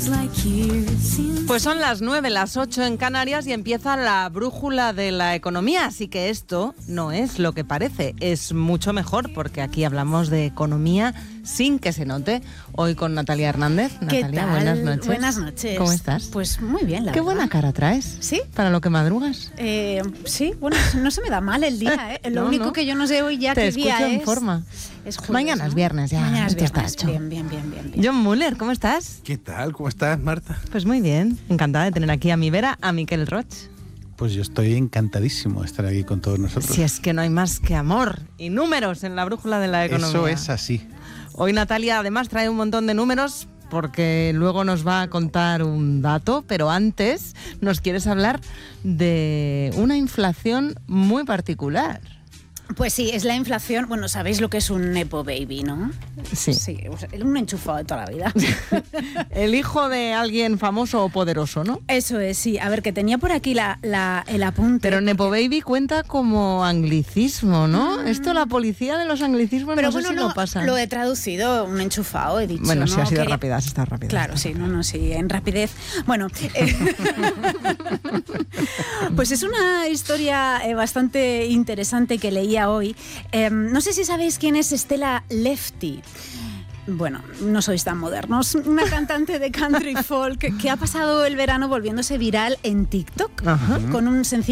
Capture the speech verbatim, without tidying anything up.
Pues son las nueve, las ocho en Canarias y empieza la brújula de la economía, así que esto no es lo que parece, es mucho mejor porque aquí hablamos de economía sin que se note. Hoy con Natalia Hernández. ¿Qué Natalia, tal? buenas noches. Buenas noches. ¿Cómo estás? Pues muy bien, la Qué verdad. buena cara traes. ¿Sí? Para lo que madrugas. Eh, sí, bueno, no se me da mal el día, ¿eh? Lo No, único no. que yo no sé hoy ya Te qué día escucho es. en forma. Es jueves, Mañana es ¿no? viernes ya. Mañana es esto está viernes. hecho. Bien, bien, bien, bien, bien. John Muller, ¿cómo estás? ¿Qué tal? ¿Cómo estás, Marta? Pues muy bien, encantada de tener aquí a mi vera, a Miquel Roig. Pues yo estoy encantadísimo de estar aquí con todos nosotros. Si es que no hay más que amor y números en la brújula de la economía. Eso es así. Hoy Natalia además trae un montón de números porque luego nos va a contar un dato, pero antes nos quieres hablar de una inflación muy particular. Pues sí, es la inflación. Bueno, sabéis lo que es un nepo baby, ¿no? Sí. Sí, o sea, un enchufado de toda la vida. El hijo de alguien famoso o poderoso, ¿no? Eso es, sí. A ver, que tenía por aquí la, la, el apunte. Pero Nepo Baby cuenta como anglicismo, ¿no? Mm. Esto la policía de los anglicismos Pero no bueno, sé si no, lo pasa. Lo he traducido, un enchufado, he dicho. Bueno, ¿no? sí, ha sido Quería... rápida, has estado rápida. Claro, sí, no, no, sí, en rapidez. Bueno, eh... pues es una historia eh, bastante interesante que leía hoy. Eh, no sé si sabéis quién es Stella Lefty. Bueno, no sois tan modernos. Una cantante de country folk que ha pasado el verano volviéndose viral en TikTok. Ajá. Con un sencillo